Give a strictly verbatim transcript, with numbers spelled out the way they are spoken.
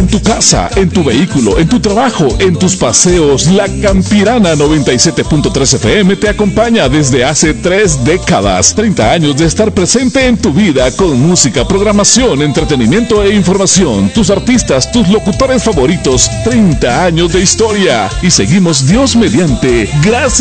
en tu casa, en tu vehículo, en tu trabajo, en tus paseos. La Campirana noventa y siete punto tres F M te acompaña desde hace tres décadas. treinta años de estar presente en tu vida con música, programación, entretenimiento e información. Tus artistas, tus locutores favoritos. treinta años de historia. Y seguimos Dios mediante. Gracias.